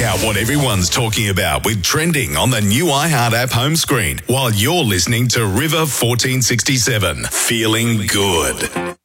out what everyone's talking about with trending on the new iHeart app home screen while you're listening to River 1467. Feeling good.